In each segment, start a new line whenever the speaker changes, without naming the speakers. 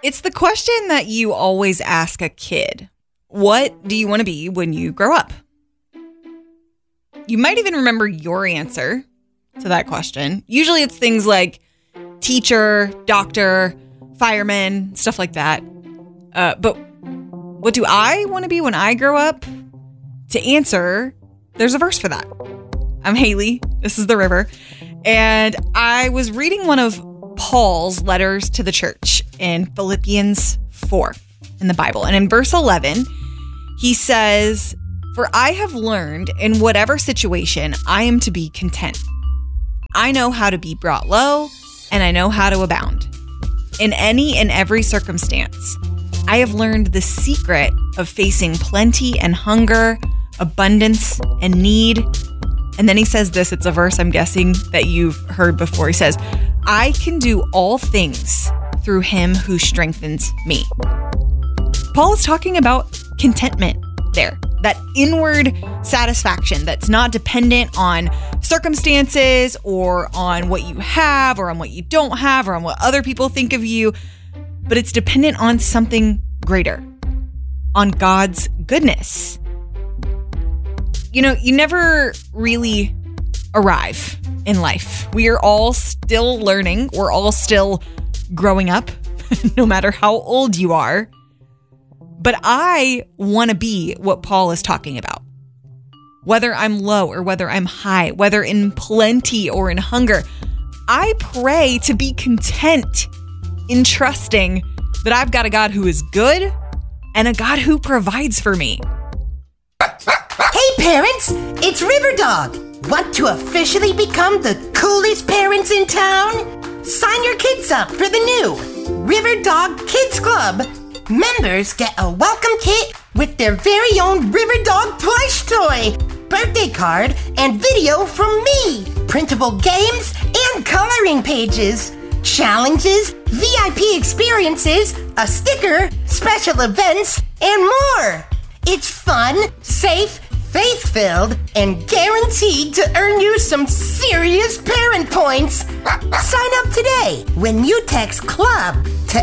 It's the question that you always ask a kid. What do you want to be when you grow up? You might even remember your answer to that question. Usually it's things like teacher, doctor, fireman, stuff like that. But what do I want to be when I grow up? To answer, there's a verse for that. I'm Haley. This is The River. And I was reading one of Paul's letters to the church in Philippians 4 in the Bible. And in verse 11, he says, "For I have learned in whatever situation I am to be content. I know how to be brought low, and I know how to abound. In any and every circumstance, I have learned the secret of facing plenty and hunger, abundance and need." And then he says this, it's a verse I'm guessing that you've heard before. He says, "I can do all things through him who strengthens me." Paul is talking about contentment there, that inward satisfaction that's not dependent on circumstances or on what you have or on what you don't have or on what other people think of you, but it's dependent on something greater, on God's goodness. You know, you never really arrive in life. We are all still learning. We're all still growing up, no matter how old you are. But I want to be what Paul is talking about. Whether I'm low or whether I'm high, whether in plenty or in hunger, I pray to be content in trusting that I've got a God who is good and a God who provides for me.
Hey parents, it's River Dog. Want to officially become the coolest parents in town? Sign your kids up for the new River Dog Kids Club. Members get a welcome kit with their very own River Dog plush toy, birthday card, and video from me, printable games, and coloring pages, challenges, VIP experiences, a sticker, special events, and more. It's fun, safe, faith-filled, and guaranteed to earn you some serious parent points. Sign up today when you text CLUB to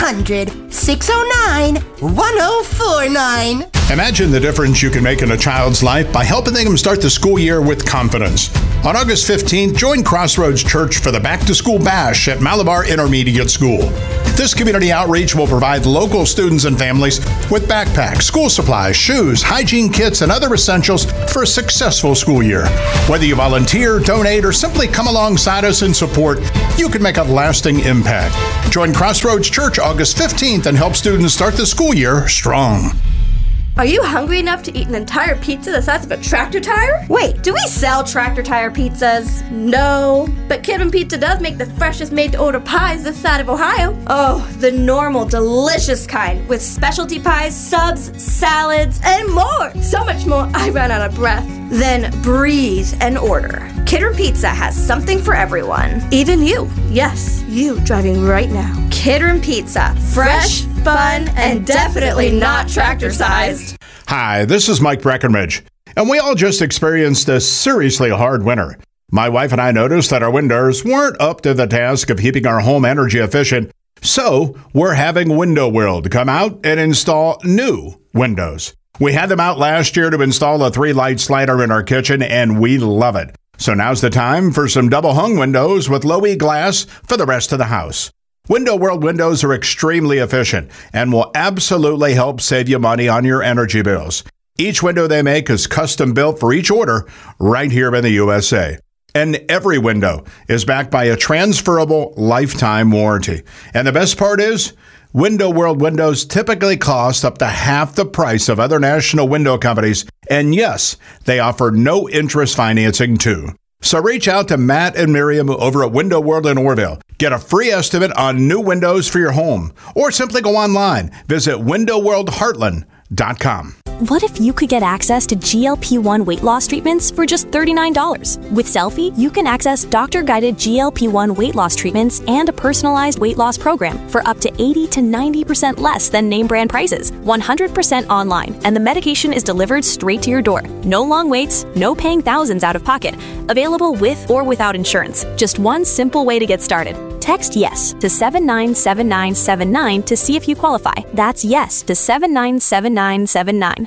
800-609-1049.
Imagine the difference you can make in a child's life by helping them start the school year with confidence. On August 15th, join Crossroads Church for the Back to School Bash at Malabar Intermediate School. This community outreach will provide local students and families with backpacks, school supplies, shoes, hygiene kits, and other essentials for a successful school year. Whether you volunteer, donate, or simply come alongside us in support, you can make a lasting impact. Join Crossroads Church August 15th and help students start the school year strong.
Are you hungry enough to eat an entire pizza the size of a tractor tire? Wait, do we sell tractor tire pizzas? No, but Kidman Pizza does make the freshest made-to-order pies this side of Ohio. Oh, the normal, delicious kind, with specialty pies, subs, salads, and more. So much more, I ran out of breath. Then breathe and order. Kidman Pizza has something for everyone. Even you. Yes, you driving right now. Kidman Pizza. Fresh, fun, and definitely not tractor-sized.
Hi, this is Mike Breckenridge, and we all just experienced a seriously hard winter. My wife and I noticed that our windows weren't up to the task of keeping our home energy efficient, so we're having Window World come out and install new windows. We had them out last year to install a 3-light slider in our kitchen, and we love it. So now's the time for some double-hung windows with low-E glass for the rest of the house. Window World windows are extremely efficient and will absolutely help save you money on your energy bills. Each window they make is custom built for each order right here in the USA. And every window is backed by a transferable lifetime warranty. And the best part is, Window World windows typically cost up to half the price of other national window companies. And yes, they offer no interest financing too. So reach out to Matt and Miriam over at Window World in Orville. Get a free estimate on new windows for your home. Or simply go online. Visit windowworldheartland.com.
What if you could get access to GLP-1 weight loss treatments for just $39? With Selfie, you can access doctor-guided GLP-1 weight loss treatments and a personalized weight loss program for up to 80 to 90% less than name brand prices, 100% online, and the medication is delivered straight to your door. No long waits, no paying thousands out of pocket. Available with or without insurance. Just one simple way to get started. Text YES to 797979 to see if you qualify. That's YES to 797979.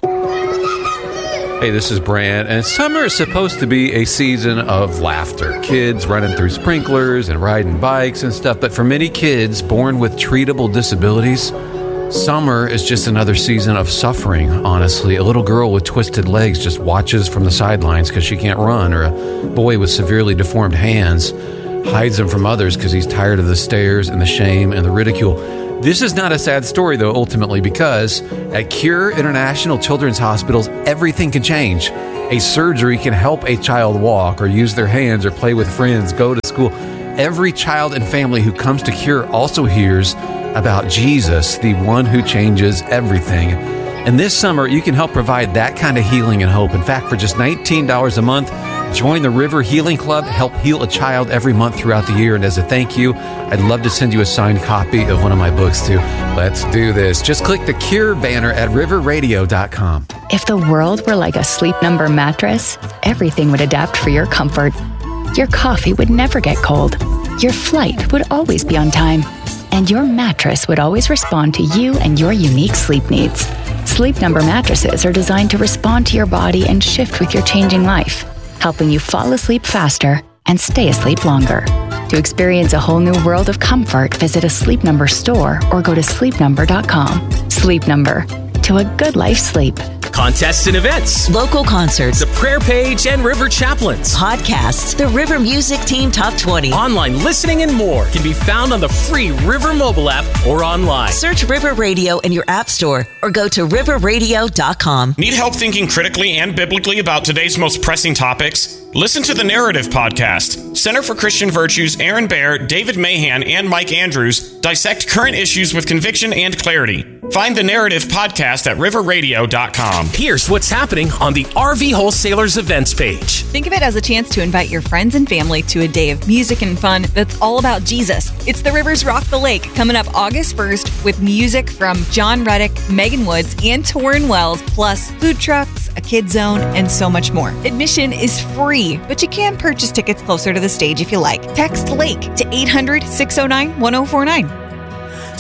Hey, this is Brand, and summer is supposed to be a season of laughter. Kids running through sprinklers and riding bikes and stuff, but for many kids born with treatable disabilities, summer is just another season of suffering, honestly. A little girl with twisted legs just watches from the sidelines because she can't run, or a boy with severely deformed hands hides them from others because he's tired of the stares and the shame and the ridicule. This is not a sad story, though, ultimately, because at Cure International Children's Hospitals, everything can change. A surgery can help a child walk or use their hands or play with friends, go to school. Every child and family who comes to Cure also hears about Jesus, the one who changes everything. And this summer, you can help provide that kind of healing and hope. In fact, for just $19 a month, join the River Healing Club, help heal a child every month throughout the year. And as a thank you, I'd love to send you a signed copy of one of my books, too. Let's do this. Just click the Cure banner at riverradio.com.
If the world were like a Sleep Number mattress, everything would adapt for your comfort. Your coffee would never get cold. Your flight would always be on time. And your mattress would always respond to you and your unique sleep needs. Sleep Number mattresses are designed to respond to your body and shift with your changing life, helping you fall asleep faster and stay asleep longer. To experience a whole new world of comfort, visit a Sleep Number store or go to sleepnumber.com. Sleep Number. To a good life sleep.
Contests and events,
local concerts,
the prayer page and River Chaplains,
podcasts, the River Music Team Top 20,
online listening, and more can be found on the free River mobile app or online.
Search River Radio in your app store or go to riverradio.com.
Need help thinking critically and biblically about today's most pressing topics? Listen to the Narrative Podcast. Center for Christian Virtues, Aaron Baer, David Mahan, and Mike Andrews dissect current issues with conviction and clarity. Find the Narrative Podcast at riverradio.com.
Here's what's happening on the RV Wholesalers events page.
Think of it as a chance to invite your friends and family to a day of music and fun that's all about Jesus. It's the Rivers Rock the Lake coming up August 1st with music from John Reddick, Megan Woods, and Torrin Wells, plus food trucks, a kid zone, and so much more. Admission is free, but you can purchase tickets closer to the stage if you like. Text LAKE to 800-609-1049.